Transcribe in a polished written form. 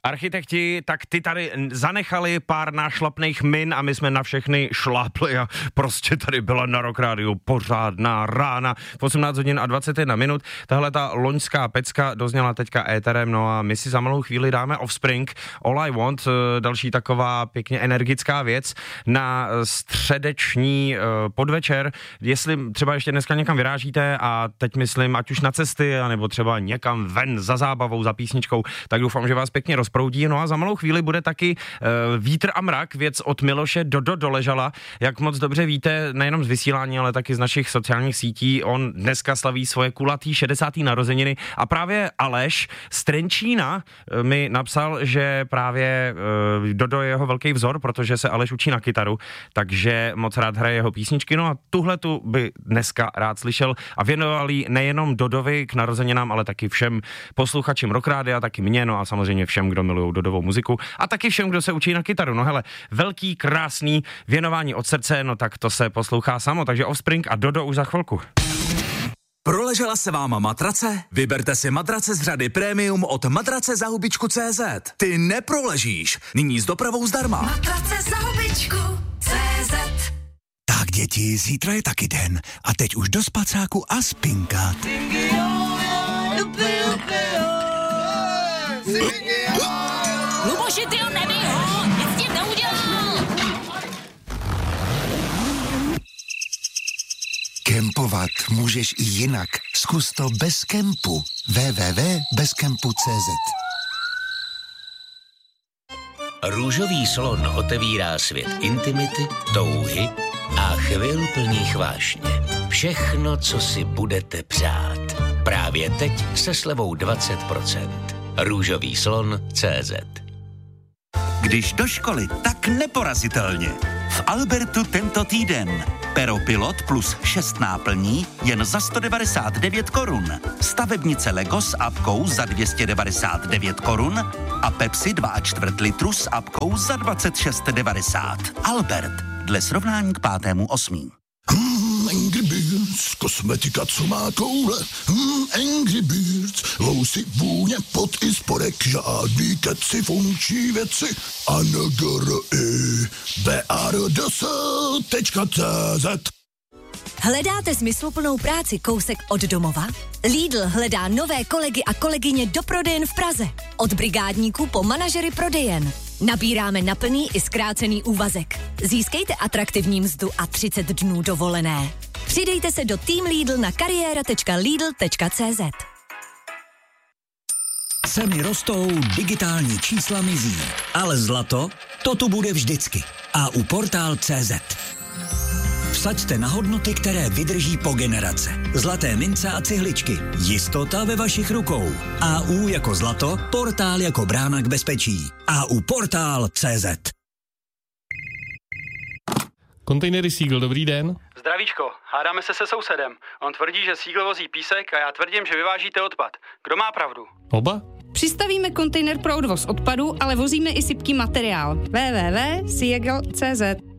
architekti, tak ty tady zanechali pár nášlapných min a my jsme na všechny šlápli a prostě tady byla na Rock Rádiu pořádná rána v 18 hodin a 21 minut. Tahle ta loňská pecka dozněla teďka éterem, no a my si za malou chvíli dáme Offspring, All I Want, další taková pěkně energická věc na středeční podvečer. Jestli třeba ještě dneska někam vyrážíte a teď myslím, ať už na cesty, anebo třeba někam ven za zábavou, za písničkou, tak doufám, že vás pěkně rozproudí. No a za malou chvíli bude taky Vítr a mrak, věc od Miloše Dodo Doležala. Jak moc dobře víte, nejenom z vysílání, ale taky z našich sociálních sítí, on dneska slaví svoje kulatý 60. narozeniny a právě Aleš z Trenčína mi napsal, že právě Dodo je jeho velký vzor, protože se Aleš učí na kytaru, takže moc rád hraje jeho písničky. No a tuhle tu by dneska rád slyšel a věnoval jí nejenom Dodovi k narozeninám, ale taky všem posluchačům Rock Rádia, taky mě, no a samozřejmě všem, kdo milují Dodovou muziku a taky všem, kdo se učí na kytaru. No hele, velký, krásný věnování od srdce, no tak to se poslouchá samo, takže Offspring a Dodo už za chvilku. Proležela se vám matrace? Vyberte si matrace z řady Premium od matracezahubičku.cz. Ty neproležíš, nyní s dopravou zdarma. Matracezahubičku.cz. Tak děti, zítra je taky den a teď už do spacáku a spinkat. Luboši, ty ho nebij ho, nic tím neudělal. Kempovat můžeš i jinak. Zkus to bez kempu. www.bezkempu.cz. Růžový slon otevírá svět intimity, touhy a chvil plných vášně. Všechno, co si budete přát. Právě teď se slevou 20%. Růžový slon.cz. Když do školy, tak neporazitelně. V Albertu tento týden. Peropilot plus 6 náplní jen za 199 korun. Stavebnice Lego s apkou za 299 korun a Pepsi 2,4 litru s apkou za 26,90. Albert, dle srovnání k 5.8. Angry Birds, kosmetika, co má koule. Angry Birds, lousy, vůně, pot i spodek, žádný keci, funkční věci. BARDS.cz. Hledáte smysluplnou práci kousek od domova? Lidl hledá nové kolegy a kolegyně do prodejen v Praze. Od brigádníků po manažery prodejen. Nabíráme na plný i zkrácený úvazek. Získejte atraktivní mzdu a 30 dnů dovolené. Přidejte se do Team Lidl na kariéra.lidl.cz. Ceny rostou, digitální čísla mizí, ale zlato, to tu bude vždycky. A u Portál.cz. Vsaďte na hodnoty, které vydrží po generace. Zlaté mince a cihličky. Jistota ve vašich rukou. AU jako zlato, Portál jako brána k bezpečí. AU Portál.cz. Kontejnery Seagull, dobrý den. Zdravíčko, hádáme se sousedem. On tvrdí, že Seagull vozí písek a já tvrdím, že vyvážíte odpad. Kdo má pravdu? Oba? Přistavíme kontejner pro odvoz odpadu, ale vozíme i sypký materiál. www.seagull.cz.